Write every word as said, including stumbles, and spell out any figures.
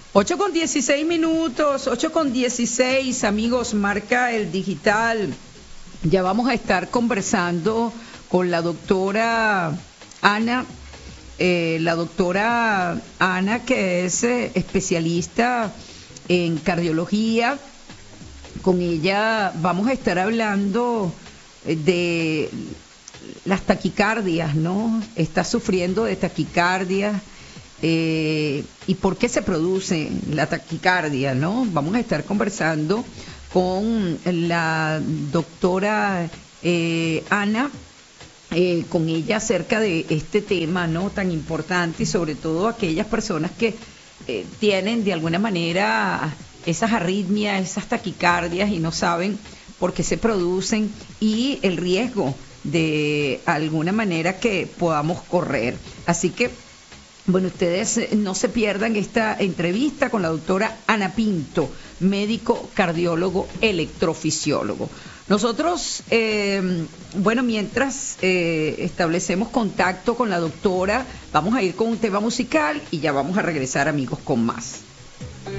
Ocho con dieciséis minutos, ocho con dieciséis, amigos, marca el digital. Ya vamos a estar conversando con la doctora Ana, eh, la doctora Ana, que es eh, especialista en cardiología. Con ella vamos a estar hablando de las taquicardias, ¿no? Está sufriendo de taquicardia. Eh, ¿Y por qué se produce la taquicardia, no? Vamos a estar conversando con la doctora eh, Ana, eh, con ella acerca de este tema, ¿no? Tan importante, y sobre todo aquellas personas que eh, tienen de alguna manera esas arritmias, esas taquicardias y no saben por qué se producen y el riesgo de alguna manera que podamos correr. Así que bueno, ustedes no se pierdan esta entrevista con la doctora Ana Pinto, médico cardiólogo electrofisiólogo. Nosotros, eh, bueno, mientras eh, establecemos contacto con la doctora, vamos a ir con un tema musical y ya vamos a regresar, amigos, con más.